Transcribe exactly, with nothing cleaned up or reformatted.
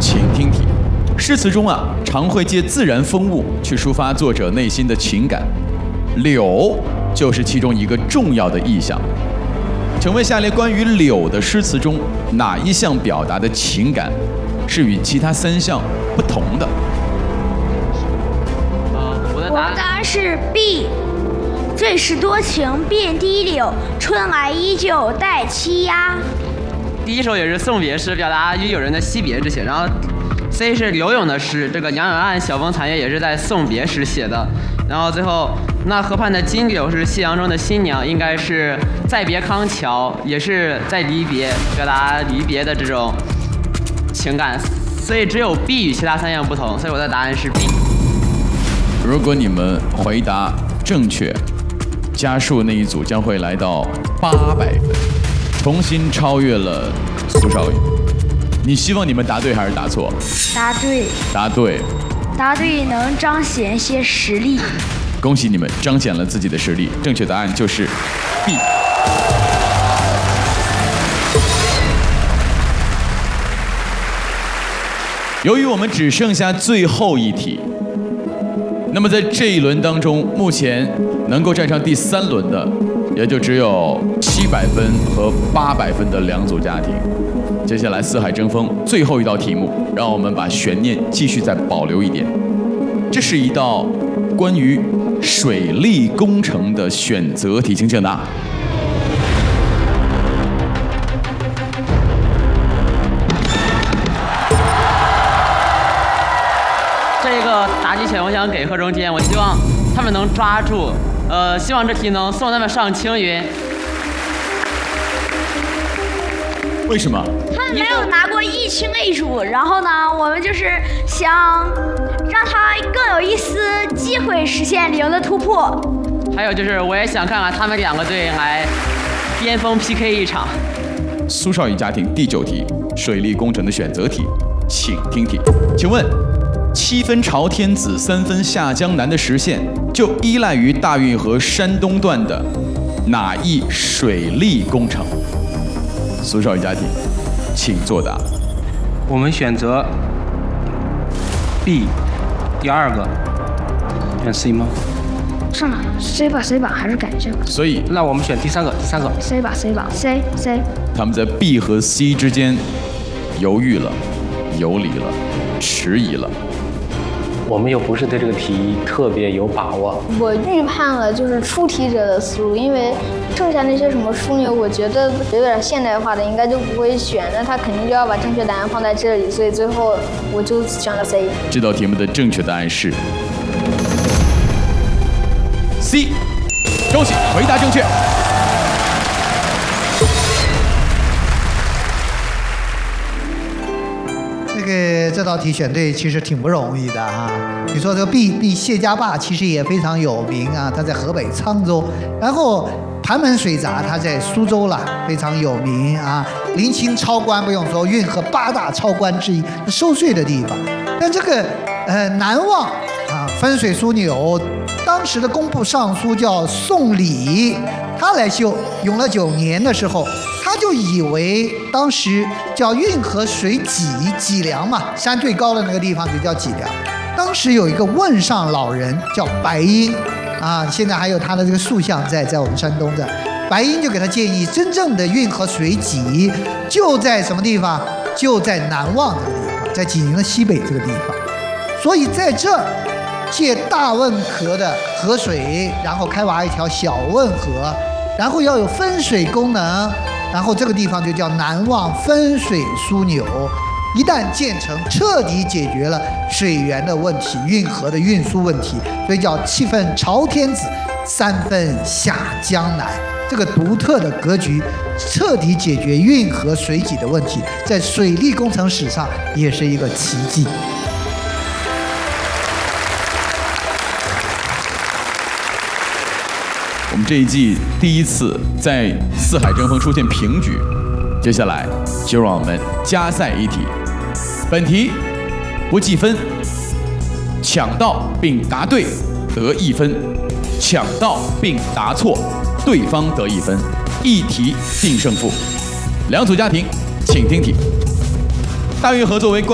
请听题。诗词中啊，常会借自然风物去抒发作者内心的情感，柳就是其中一个重要的意象。请问下列关于柳的诗词中，哪一项表达的情感是与其他三项不同的？ 呃，我的我答案的答案是 B。最是多情遍地柳，春来依旧带凄鸦。 第一首也是送别诗，表达与友人的惜别之情。然后 C 是柳永的诗，这个杨永岸晓风残月也是在送别时写的。然后最后那河畔的金柳是夕阳中的新娘，应该是再别康桥，也是在离别，表达离别的这种情感。所以只有 B 与其他三样不同，所以我的答案是 B。 如果你们回答正确，加数那一组将会来到八百分，重新超越了苏少宇。你希望你们答对还是答错？ 答对， 答对， 答对能彰显些实力。 恭喜你们彰显了自己的实力。正确答案就是 B。由于我们只剩下最后一题，那么在这一轮当中，目前能够站上第三轮的，也就只有七百分和八百分的两组家庭。接下来四海争锋最后一道题目，让我们把悬念继续再保留一点。这是一道关于水利工程的选择题，请抢答。 这个答题权我想给贺中坚，我希望他们能抓住，呃，希望这题能送他们上青云。 为什么？ 他们没有拿过一清一楚，然后呢，我们就是想让他更有一丝机会实现零的突破。 还有就是，我也想看看他们两个队来巅峰 P K 一场。 苏少宇家庭第九题，水利工程的选择题，请听题。请问，七分朝天子，三分下江南的实现，就依赖于大运河山东段的哪一水利工程？苏少宇家庭，请作答。 我们选择 B， 第二个，选 C 吗？ 上哪 ？C 吧 C 吧，还是改 C 吧所以， 那我们选第三个，第三个。 ？C 吧 C 吧 C C。 他们在 B 和 C 之间犹豫了、游离了、迟疑了。 我们又不是对这个题特别有把握。 我预判了就是出题者的思路，因为剩下那些什么枢纽，我觉得有点现代化的应该就不会选，那他肯定就要把正确答案放在这里，所以最后我就选了 C。 这道题目的正确答案是 C， 恭喜回答正确。 这个这道题选对其实挺不容易的啊！你说这个 B B 谢家坝其实也非常有名啊，它在河北沧州。然后盘门水闸它在苏州啦，非常有名啊。临清超关不用说，运河八大超关之一，收税的地方。但这个呃南望啊分水枢纽，当时的工部尚书叫宋理，他来修，永乐九年的时候。他就以为当时叫运河水脊脊梁嘛，山最高的那个地方就叫脊梁。当时有一个问上老人叫白英，啊，现在还有他的这个塑像在在我们山东的。白英就给他建议，真正的运河水脊就在什么地方？就在南望这个地方，在济宁的西北这个地方。所以在这借大汶河的河水，然后开挖一条小汶河，然后要有分水功能。然后这个地方就叫南望分水枢纽，一旦建成，彻底解决了水源的问题、运河的运输问题，所以叫七分朝天子，三分下江南。这个独特的格局，彻底解决运河水脊的问题，在水利工程史上也是一个奇迹。 我们这一季第一次在四海争锋出现平局，接下来就让我们加赛一题。本题不计分，抢到并答对得一分，抢到并答错对方得一分，一题定胜负。两组家庭，请听题。大运河作为